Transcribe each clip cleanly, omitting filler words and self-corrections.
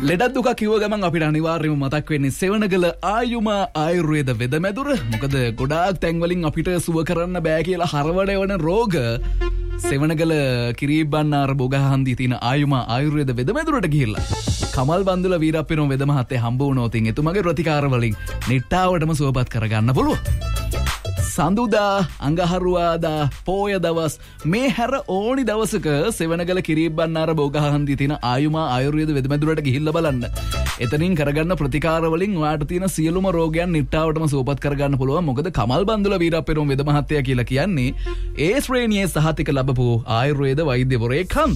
ලෙඩක් දුක කිව්ව ගමන් අපිට අනිවාර්යයෙන්ම මතක් වෙන්නේ සෙවණගල ආයුමා ආයුර්වේද වෙදමැදුර. මොකද ගොඩාක් තැන්වලින් අපිට සුව කරන්න බෑ කියලා හරවඩ වන රෝග සෙවණගල කිරිබ්බන්නාර බොගහන්දී තියෙන ආයුමා ආයුර්වේද වෙදමැදුරට ගිහිල්ලා කමල් බන්දුල වීරප්පිරෝම වෙද මහත්තයා හම්බ වුණොත් එතුමගේ ප්‍රතිකාර වලින් නිට්ටාවටම සුවපත් කරගන්න පුළුවන්. සඳුදා අඟහරුවාදා පෝය දවස් මේ හැර ඕනි දවසක සෙවණගල කිරිබ්බන්නාර බෝගහන්දී තියෙන ආයුමා ආයුර්වේද වෙදමැදුරට ගිහිල්ලා බලන්න. එතනින් කරගන්න ප්‍රතිකාර වලින් ඔයාට තියෙන සියලුම රෝගයන් නිට්ටාවටම සුවපත් කරගන්න පුළුවන්. මොකද කමල් බන්දුල වීරප්පිරෝම වෙද මහත්තයා කියලා කියන්නේ ඒ ශ්‍රේණියේ සහතික ලැබපු ආයුර්වේද වෛද්‍යවරයෙක් හන්ද.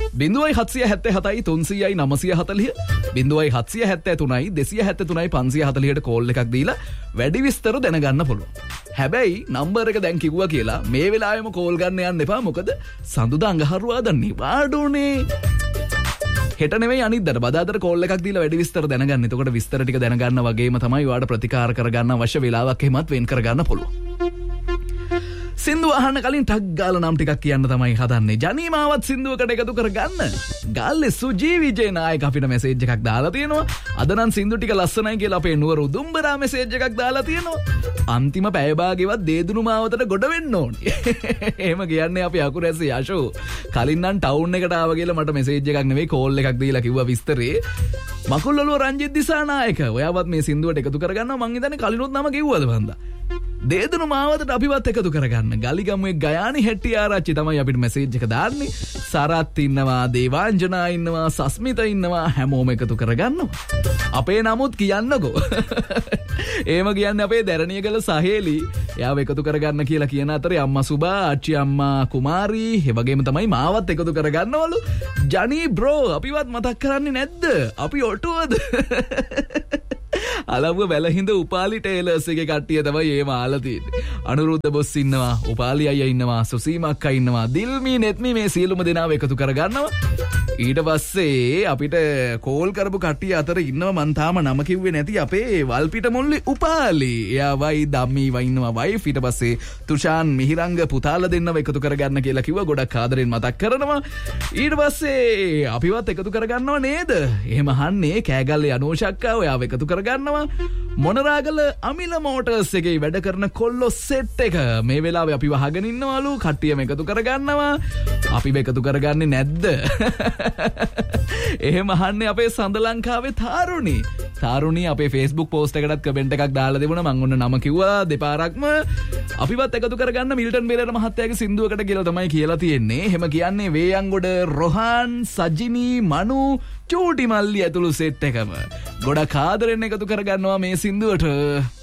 0777 300යි 940 0773යි 273යි 540ට කෝල් එකක් දීලා වැඩි විස්තර දැනගන්න පුළුවන්. හැබැයි නම්බර් එක දැන් කිව්වා කියලා මේ වෙලාවෙම කෝල් ගන්න යන්න එපා. මොකද සඳුදා අඟහරුවාදා නිවාඩුනේ. හෙට නෙවෙයි අනිද්දාට බදාදට කෝල් එකක් දීලා වැඩි විස්තර දැනගන්න. එතකොට විස්තර ටික දැනගන්න වගේම තමයි ඔයාලට ප්‍රතිකාර කරගන්න අවශ්‍ය වෙලාවක් එහෙමත් වෙන් කරගන්න පුළුවන්. සින්දුව අහන්න කලින් ටක් ගාලා නම් ටිකක් කියන්න තමයි හදන්නේ. ජනීමාවත් සින්දුවකට එකතු කරගන්න. ගාල්ලේ සුජී විජේ නායක අපිට මෙසේජ් එකක් දාලා තියෙනවා. අද නම් සින්දු ටික ලස්සනයි කියලා අපේ නුවර උදුම්බරා මෙසේජ් එකක් දාලා තියෙනවා. අන්තිම පැය භාගෙවත් දේදුණු මාවතට ගොඩ වෙන්න ඕනේ. එහෙම කියන්නේ අපි අකුරැසි යෂෝ. කලින් නම් ටවුන් එකට ආව කියලා මට මෙසේජ් එකක් නෙවෙයි කෝල් එකක් දීලා කිව්වා විස්තරේ. මකුල්ලොළුව රංජිත් දිසානායක ඔයාවත් මේ සින්දුවට එකතු කරගන්නවා. මං හිතන්නේ කලිනුත් නම කිව්වද බන්දා. දේදුණු මාවතට අපිවත් එකතු කරගන්න. ගලිගමුවේ ගයානි හෙට්ටිආරච්චි තමයි අපිට මෙසේජ් එක දාන්නේ. සරත් ඉන්නවා, දේවාංජනා ඉන්නවා, සස්මිත ඉන්නවා, හැමෝම එකතු කරගන්නවා. අපේ නමුත් කියන්නකෝ. එහෙම කියන්නේ අපේ දැරණියගල සහේලි. එයාව එකතු කරගන්න කියලා කියන අතරේ අම්මා සුබා, ආච්චි අම්මා කුමාරී, ඒ වගේම තමයි මාවත් එකතු කරගන්නවලු. ජනී බ්‍රෝ අපිවත් මතක් කරන්නේ නැද්ද? අපි ඔටුවද? අලව්ව වැලහිඳ උපාලි ටේලර්ස් එකේ කට්ටිය තමයි ඒව ආලා තියෙන්නේ. අනුරුද්ධ බොස් ඉන්නවා, උපාලි අයියා ඉන්නවා, සුසීම අක්කා ඉන්නවා, දිල්මි නෙත්මි මේ සියලුම දෙනාව එකතු කරගන්නවා. ඊට පස්සේ අපිට කෝල් කරපු කට්ටිය අතර ඉන්නවා මං තාම නම කිව්වේ නැති අපේ වල්පිට මුල්ලි උපාලි. එයාවයි ධම්මි වයින්නවා වයිෆ්. ඊට පස්සේ තුෂාන් මිහිරංග පුතාලා දෙන්නව එකතු කරගන්න කියලා කිව්වා. ගොඩක් ආදරෙන් මතක් කරනවා. ඊට පස්සේ අපිවත් එකතු කරගන්නව නේද? එහෙම අහන්නේ කෑගල්ලේ අනෝෂක්කා ඔයාව එකතු කරගන්නවා. මොනරාගල අමිල මෝටර්ස් එකේ වැඩ කරන කොල්ලෝ සෙට් එක මේ වෙලාවේ අපි වහගෙන ඉන්නවලු. කට්ටියම එකතු කරගන්නවා. අපි එකතු කරගන්නේ නැද්ද? එහෙම අහන්නේ අපේ සඳ ලංකාවේ තාරුණි. තාරුණි අපේ Facebook post එකටත් කමෙන්ට් එකක් දාලා දෙමුණා. මං ඔන්න නම කිව්වා දෙපාරක්ම. අපිවත් එකතු කරගන්න මිල්ටන් බේරර මහත්තයාගේ සින්දුවකට කියලා තමයි කියලා තියෙන්නේ. එහෙම කියන්නේ වේයන්ගොඩ රොහාන්, සජිනී, මනු, චූටි මල්ලි ඇතුළු සෙට් එකම ගොඩක් ආදරෙන් එකතු කරගන්නවා මේ සින්දුවට.